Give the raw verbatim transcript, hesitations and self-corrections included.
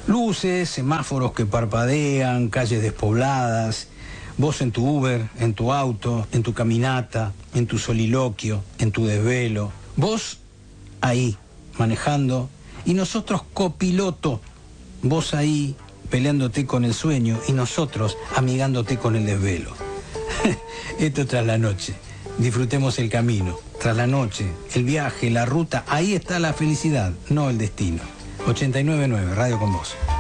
Luces, semáforos que parpadean, calles despobladas, vos en tu Uber, en tu auto, en tu caminata, en tu soliloquio, en tu desvelo. Vos ahí, manejando, y nosotros copiloto. Vos ahí, peleándote con el sueño, y nosotros amigándote con el desvelo. Esto tras la noche. Disfrutemos el camino. Tras la noche, el viaje, la ruta, ahí está la felicidad, no el destino. ochenta y nueve punto nueve, Radio con Vos.